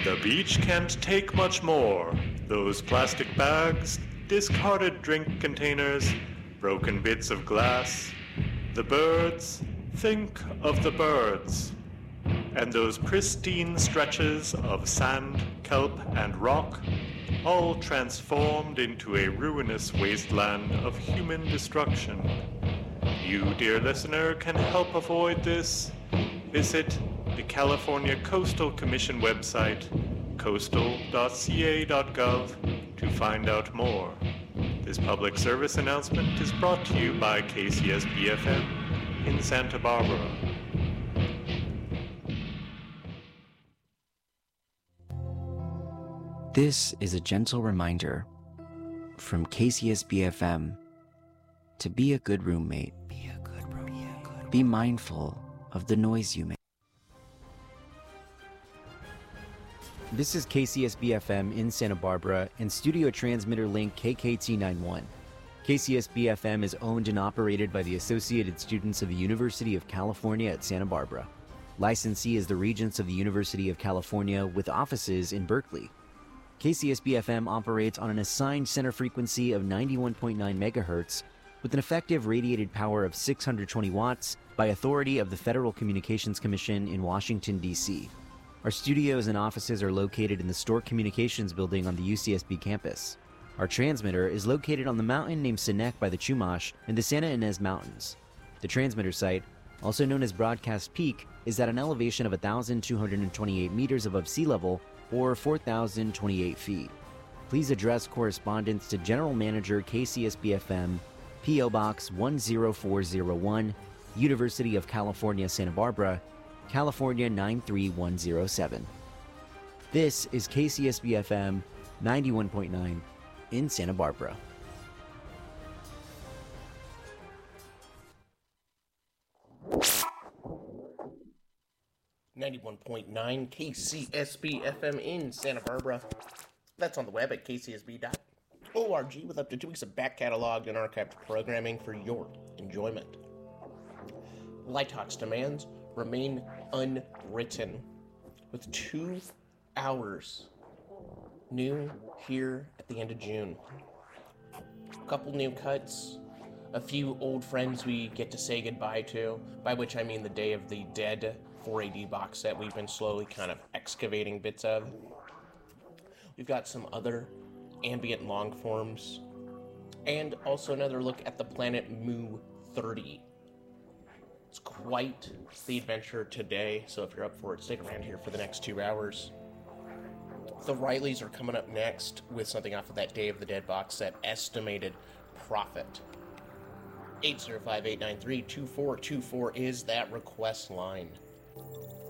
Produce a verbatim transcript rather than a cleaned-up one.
The beach can't take much more. Those plastic bags, discarded drink containers, broken bits of glass. The birds, think of the birds. And those pristine stretches of sand, kelp, and rock, all transformed into a ruinous wasteland of human destruction. You, dear listener, can help avoid this. Visit the California Coastal Commission website, coastal dot c a dot gov, to find out more. This public service announcement is brought to you by K C S B F M in Santa Barbara. This is a gentle reminder from K C S B F M to be a good roommate. Be a good roommate. Be mindful of the noise you make. This is K C S B F M in Santa Barbara and studio transmitter link K K T ninety-one. K C S B F M is owned and operated by the Associated Students of the University of California at Santa Barbara. Licensee is the Regents of the University of California with offices in Berkeley. K C S B F M operates on an assigned center frequency of ninety-one point nine megahertz with an effective radiated power of six hundred twenty watts by authority of the Federal Communications Commission in Washington, D C Our studios and offices are located in the Stork Communications building on the U C S B campus. Our transmitter is located on the mountain named Sinek by the Chumash in the Santa Ynez Mountains. The transmitter site, also known as Broadcast Peak, is at an elevation of one thousand two hundred twenty-eight meters above sea level, or four thousand twenty-eight feet. Please address correspondence to General Manager K C S B F M, P O Box one zero four zero one, University of California, Santa Barbara, California nine three one zero seven. This is K C S B F M ninety-one point nine in Santa Barbara. ninety-one point nine K C S B F M in Santa Barbara. That's on the web at k c s b dot org with up to two weeks of back cataloged and archived programming for your enjoyment. Lighthawk's demands remain unwritten, with two hours new here at the end of June. A couple new cuts, a few old friends we get to say goodbye to, by which I mean the Day of the Dead four A D box set we've been slowly kind of excavating bits of. We've got some other ambient long forms, and also another look at the planet Mu thirty. It's quite the adventure today, so if you're up for it, stick around here for the next two hours. The Rileys are coming up next with something off of that Day of the Dead box set, Estimated Profit. eight zero five, eight nine three, two four two four is that request line.